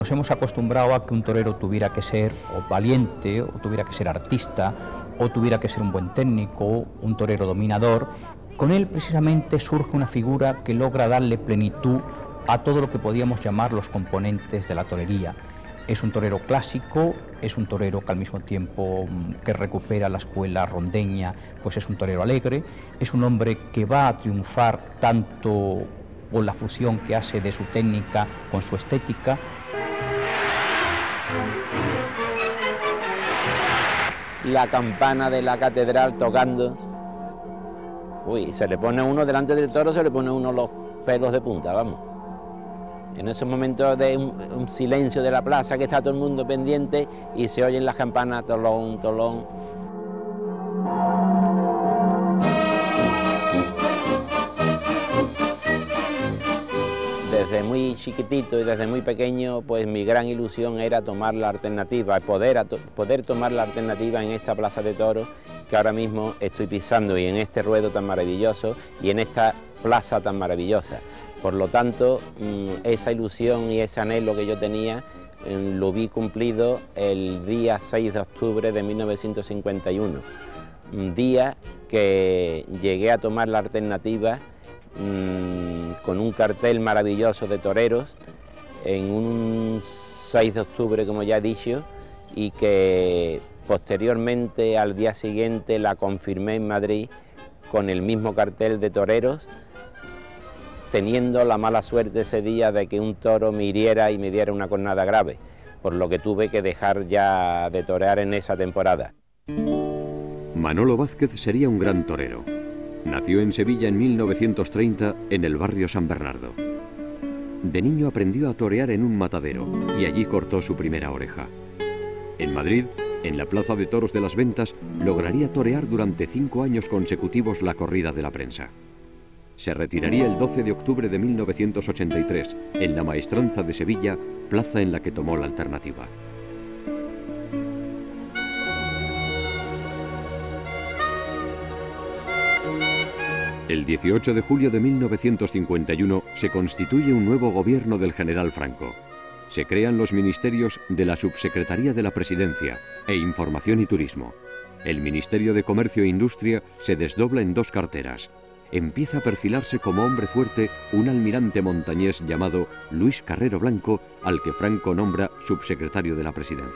Nos hemos acostumbrado a que un torero tuviera que ser o valiente, o tuviera que ser artista, o tuviera que ser un buen técnico, un torero dominador. Con él precisamente surge una figura que logra darle plenitud a todo lo que podíamos llamar los componentes de la torería. Es un torero clásico, es un torero que al mismo tiempo que recupera la escuela rondeña, pues es un torero alegre, es un hombre que va a triunfar tanto con la fusión que hace de su técnica con su estética. La campana de la catedral tocando. Uy, se le pone uno delante del toro, se le pone uno los pelos de punta, vamos. En esos momentos de un silencio de la plaza, que está todo el mundo pendiente y se oyen las campanas, tolón, tolón. Desde muy chiquitito y desde muy pequeño, pues mi gran ilusión era tomar la alternativa, poder tomar la alternativa en esta plaza de toros que ahora mismo estoy pisando, y en este ruedo tan maravilloso y en esta plaza tan maravillosa. Por lo tanto, esa ilusión y ese anhelo que yo tenía lo vi cumplido el día 6 de octubre de 1951, un día que llegué a tomar la alternativa con un cartel maravilloso de toreros en un 6 de octubre, como ya he dicho, y que posteriormente al día siguiente la confirmé en Madrid con el mismo cartel de toreros, teniendo la mala suerte ese día de que un toro me hiriera y me diera una cornada grave, por lo que tuve que dejar ya de torear en esa temporada. Manolo Vázquez sería un gran torero. Nació en Sevilla en 1930 en el barrio San Bernardo. De niño aprendió a torear en un matadero y allí cortó su primera oreja. En Madrid, en la Plaza de Toros de las Ventas, lograría torear durante 5 años consecutivos la corrida de la prensa. Se retiraría el 12 de octubre de 1983 en la Maestranza de Sevilla, plaza en la que tomó la alternativa. El 18 de julio de 1951 se constituye un nuevo gobierno del general Franco. Se crean los ministerios de la Subsecretaría de la Presidencia e Información y Turismo. El Ministerio de Comercio e Industria se desdobla en 2 carteras. Empieza a perfilarse como hombre fuerte un almirante montañés llamado Luis Carrero Blanco, al que Franco nombra subsecretario de la Presidencia.